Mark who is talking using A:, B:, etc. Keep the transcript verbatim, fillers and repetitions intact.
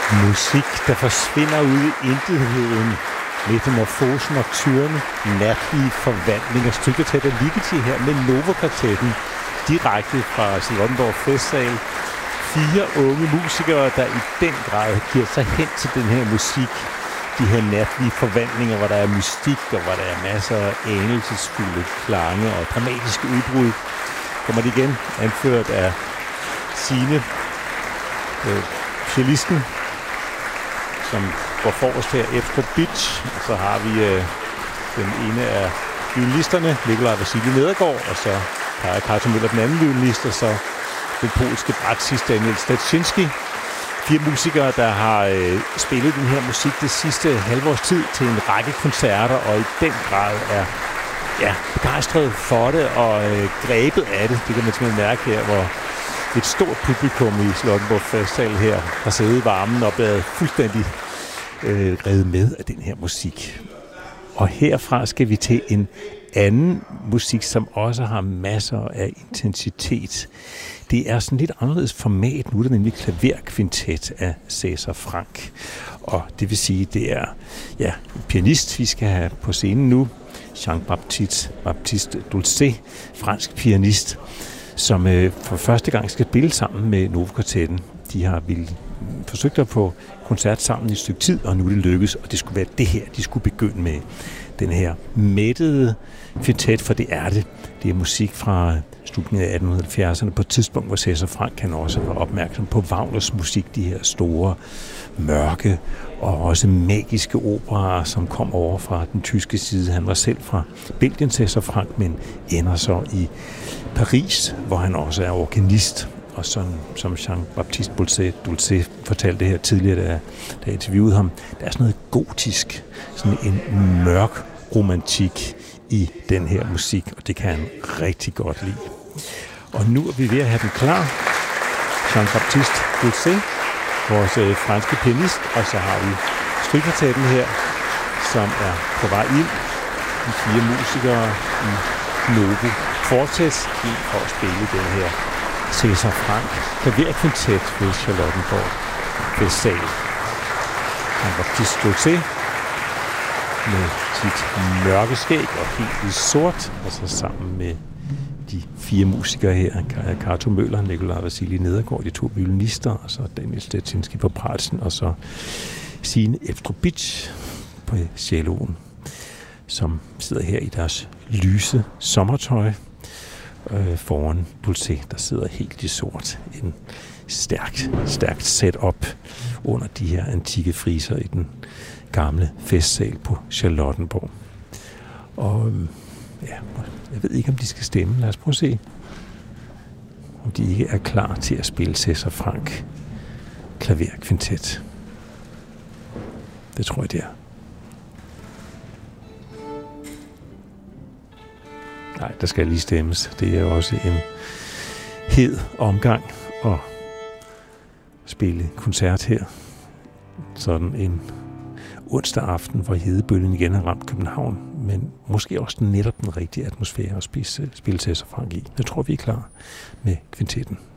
A: Musik, der forsvinder ud i intetheden. Metamorfosen og tyrene, natlige forvandlinger. Stykket af Ligeti her med Nova-kvartetten. Direkte fra Charlottenborg Festsal. Fire unge musikere, der i den grad giver sig hen til den her musik. De her natlige forvandlinger, hvor der er mystik, og hvor der er masser af anelsesfulde klange og dramatiske udbrud. Kommer det igen, anført af Signe, øh, cellisten, som går forrest her efter Beach. Og så har vi øh, den ene af violinisterne, Nikolaj Vasilij Nedergaard, og så Kaja Karto Møller, den anden violinist, og så den polske bratschist Daniel Stachinski. Fire musikere, der har øh, spillet den her musik det sidste halve års tid til en række koncerter, og i den grad er ja, begejstret for det og øh, grebet af det. Det kan man simpelthen mærke her, hvor et stort publikum i Charlottenborg Festsal her har siddet i varmen og været fuldstændig øh, revet med af den her musik. Og herfra skal vi til en anden musik, som også har masser af intensitet. Det er sådan lidt anderledes format. Nu er det nemlig klaverkvintet af César Franck. Og det vil sige, det er ja, en pianist, vi skal have på scenen nu. Jean-Baptiste Baptiste Dolcet, fransk pianist, som øh, for første gang skal spille sammen med Nova-kvartetten. De har ville, forsøgt at få koncert sammen i et stykke tid, og nu er det lykkedes, og det skulle være det her, de skulle begynde med. Den her mættede kvintet, for det er det. Det er musik fra slutningen af atten halvfjerdserne, på et tidspunkt, hvor César Franck kan også være opmærksom på Wagners musik, de her store, mørke og også magiske operaer, som kom over fra den tyske side. Han var selv fra Belgien, César Franck, men ender så i Paris, hvor han også er organist. Og sådan, som Jean-Baptiste Dolcet fortalte det her tidligere, da jeg interviewede ham, der er sådan noget gotisk, sådan en mørk romantik i den her musik, og det kan han rigtig godt lide. Og nu er vi ved at have den klar. Jean-Baptiste Dolcet, vores øh, franske pianist, og så har vi strygkvartetten her, som er på vej ind. De fire musikere i Novo Quartet i for at spille den her César Franck klaverkvintet ved Charlottenborg Festsal. Jean-Baptiste Dolcet med sit mørke skæg og helt i sort, og så sammen med de fire musikere her, Kaja Karto Møller, Nikolaj Vasilij Nedergaard, de to violinister, og så Daniel Stachinski på bratschen, og så Signe Evtrubic på celloen, som sidder her i deres lyse sommertøj øh, foran Dolcet, der sidder helt i sort. En stærkt, stærkt setup under de her antikke friser i den gamle festsal på Charlottenborg. Og ja, jeg ved ikke, om de skal stemme. Lad os prøve at se, om de ikke er klar til at spille César Franck klaverkvintet. Det tror jeg, det er. Nej, der skal lige stemmes. Det er også en hed omgang at spille koncert her. Sådan en onsdag aften, hvor hedebølgen igen har ramt København, men måske også netop den rigtige atmosfære at spille, spille César Franck i. Jeg tror, vi er klar med kvintetten.